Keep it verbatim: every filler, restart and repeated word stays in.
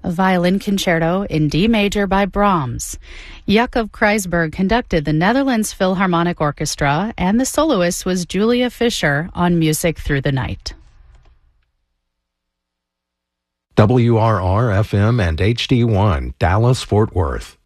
a violin concerto in D major by Brahms. Jakob Kreisberg conducted the Netherlands Philharmonic Orchestra, and the soloist was Julia Fischer on Music Through the Night. W R R F M and H D one, Dallas, Fort Worth.